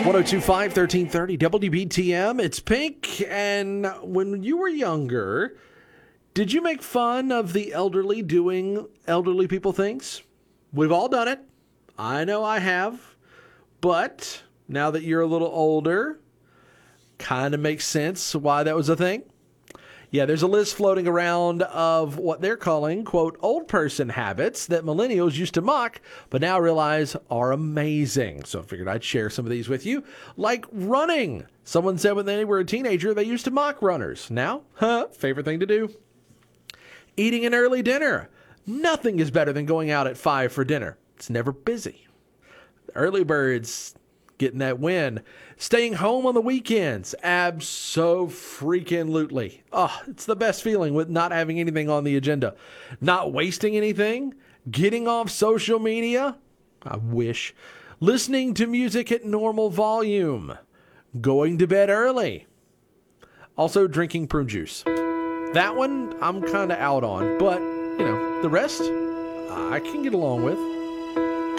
1025 1330 WBTM. It's Pink. And when you were younger, did you make fun of the elderly doing elderly people things? We've all done it. I know I have. But now that you're a little older, kind of makes sense why that was a thing. Yeah, there's a list floating around of what they're calling, quote, old person habits that millennials used to mock, but now realize are amazing. So I figured I'd share some of these with you. Like running. Someone said when they were a teenager, they used to mock runners. Now, favorite thing to do. Eating an early dinner. Nothing is better than going out at 5 for dinner. It's never busy. Early birds getting that win. Staying home on the weekends. Abso-freaking-lutely. Oh, it's the best feeling with not having anything on the agenda. Not wasting anything. Getting off social media. I wish. Listening to music at normal volume. Going to bed early. Also drinking prune juice. That one I'm kind of out on, but, the rest I can get along with.